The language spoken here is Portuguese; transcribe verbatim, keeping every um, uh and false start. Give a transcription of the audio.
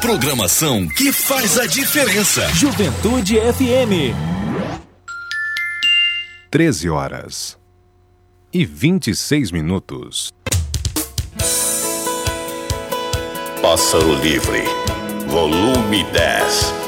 programação que faz a diferença. Juventude F M. treze horas e vinte e seis minutos. Pássaro Livre, volume dez.